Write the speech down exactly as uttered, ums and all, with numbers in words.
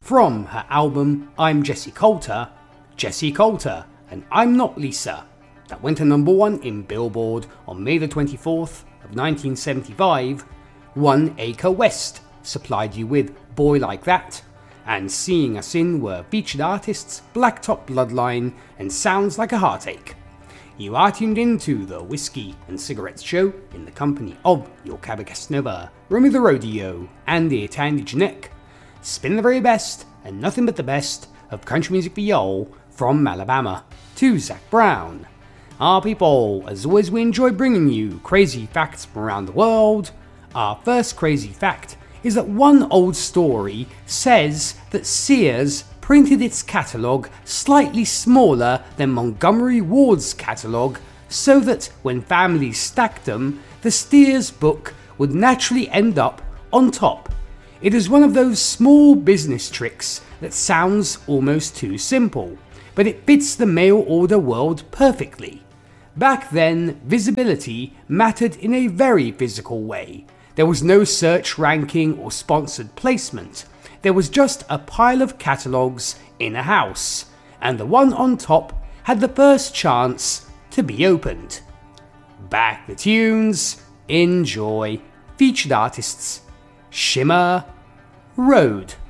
From her album I'm Jessie Coulter, Jessie Coulter and I'm Not Lisa, that went to number one in Billboard on May the twenty-fourth of nineteen seventy-five, One Acre West supplied you with Boy Like That, and Seeing Us In were featured artists Blacktop Bloodline and Sounds Like a Heartache. You are tuned into the Whiskey and Cigarettes Show in the company of your Cabo Casanova, Romy the Rodeo, and the Tandy Janek, spin the very best and nothing but the best of country music for y'all from Alabama to Zac Brown. Our people, as always we enjoy bringing you crazy facts from around the world. Our first crazy fact is that one old story says that Sears printed its catalogue slightly smaller than Montgomery Ward's catalogue so that when families stacked them, the Sears book would naturally end up on top. It is one of those small business tricks that sounds almost too simple, but it fits the mail order world perfectly. Back then, visibility mattered in a very physical way. There was no search ranking or sponsored placement. There was just a pile of catalogues in a house, and the one on top had the first chance to be opened. Back the tunes, enjoy, featured artists, Shimmer, Road.